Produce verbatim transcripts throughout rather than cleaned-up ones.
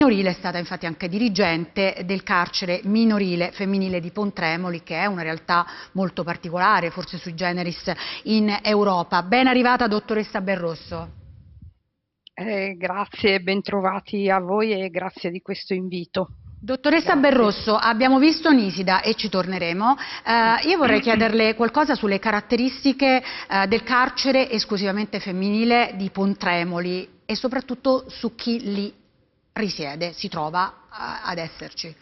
Minorile è stata infatti anche dirigente del carcere minorile femminile di Pontremoli, che è una realtà molto particolare, forse sui generis in Europa. Ben arrivata dottoressa Berrosso. Eh, grazie, bentrovati a voi e grazie di questo invito. Dottoressa Grazie. Berrosso, abbiamo visto Nisida e ci torneremo. Eh, io vorrei chiederle qualcosa sulle caratteristiche eh, del carcere esclusivamente femminile di Pontremoli e soprattutto su chi lì risiede, si trova eh, ad esserci.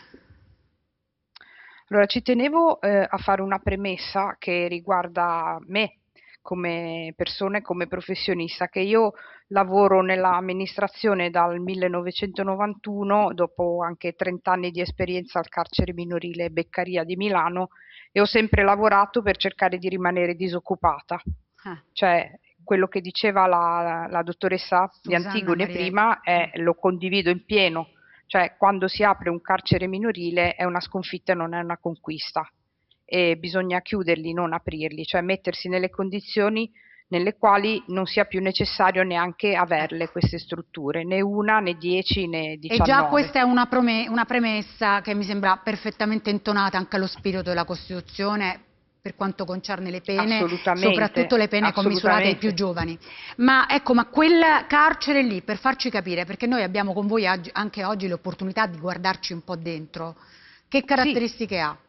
Allora, ci tenevo eh, a fare una premessa che riguarda me come persona e come professionista, che io lavoro nell'amministrazione dal millenovecentonovantuno, dopo anche trenta anni di esperienza al carcere minorile Beccaria di Milano, e ho sempre lavorato per cercare di rimanere disoccupata. Ah. Cioè, quello che diceva la, la dottoressa di Susanna Antigone Marielli. prima è, lo condivido in pieno. Cioè, quando si apre un carcere minorile è una sconfitta e non è una conquista, e bisogna chiuderli, non aprirli, cioè mettersi nelle condizioni nelle quali non sia più necessario neanche averle Ecco. queste strutture, né una, né dieci, né E già diciannove. questa è una, una premessa che mi sembra perfettamente intonata anche allo spirito della Costituzione per quanto concerne le pene, soprattutto Assolutamente, le pene commisurate ai più assolutamente. giovani. Ma ecco, ma quel carcere lì, per farci capire, perché noi abbiamo con voi anche oggi l'opportunità di guardarci un po' dentro, che Sì. caratteristiche ha?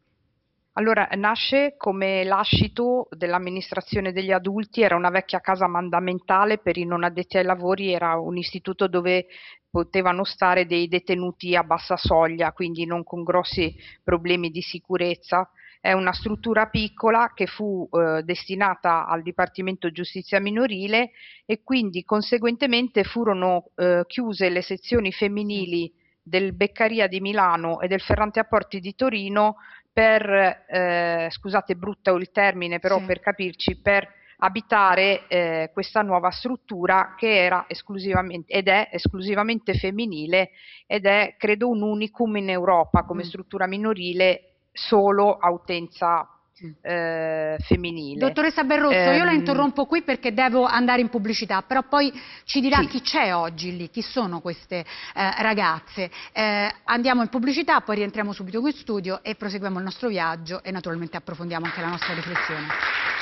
Allora, nasce come lascito dell'amministrazione degli adulti, era una vecchia casa mandamentale per i non addetti ai lavori, era un istituto dove potevano stare dei detenuti a bassa soglia, quindi non con grossi problemi di sicurezza. È una struttura piccola che fu eh, destinata al Dipartimento Giustizia Minorile e quindi conseguentemente furono eh, chiuse le sezioni femminili del Beccaria di Milano e del Ferrante a Porti di Torino per, eh, scusate brutto il termine, però Sì. per capirci, per abitare eh, questa nuova struttura che era esclusivamente ed è esclusivamente femminile ed è credo un unicum in Europa come Mm. struttura minorile solo a utenza Mm. eh, femminile. Dottoressa Berrosso, io la Ehm, interrompo qui perché devo andare in pubblicità, però poi ci dirà sì. chi c'è oggi lì, chi sono queste eh, ragazze. Eh, andiamo in pubblicità, poi rientriamo subito qui in studio e proseguiamo il nostro viaggio e naturalmente approfondiamo anche la nostra riflessione.